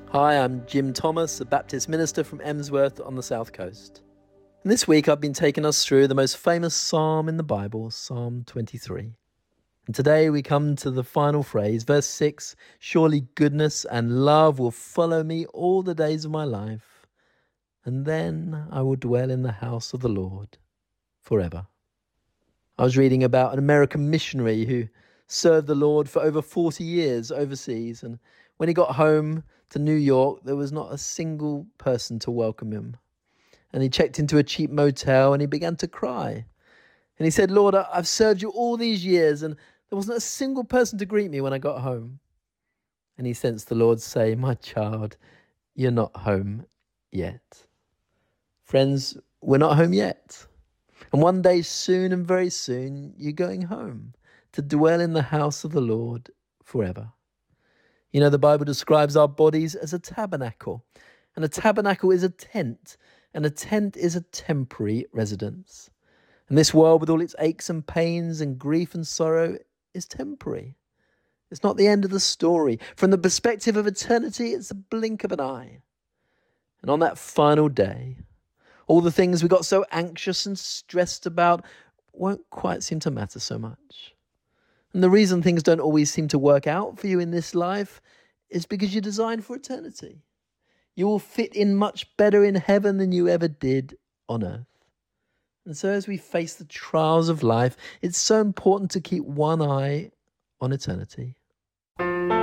Hi, I'm Jim Thomas, a Baptist minister from Emsworth on the South Coast. And this week I've been taking us through the most famous psalm in the Bible, Psalm 23. And today we come to the final phrase, verse 6, "Surely goodness and love will follow me all the days of my life, and then I will dwell in the house of the Lord forever." I was reading about an American missionary who served the Lord for over 40 years overseas, and when he got home to New York, there was not a single person to welcome him. And he checked into a cheap motel and he began to cry. And he said, "Lord, I've served you all these years and there wasn't a single person to greet me when I got home." And he sensed the Lord say, "My child, you're not home yet." Friends, we're not home yet. And one day soon and very soon, you're going home to dwell in the house of the Lord forever. You know, the Bible describes our bodies as a tabernacle, and a tabernacle is a tent, and a tent is a temporary residence. And this world, with all its aches and pains and grief and sorrow, is temporary. It's not the end of the story. From the perspective of eternity, it's a blink of an eye. And on that final day, all the things we got so anxious and stressed about won't quite seem to matter so much. And the reason things don't always seem to work out for you in this life is because you're designed for eternity. You will fit in much better in heaven than you ever did on earth. And so as we face the trials of life, it's so important to keep one eye on eternity.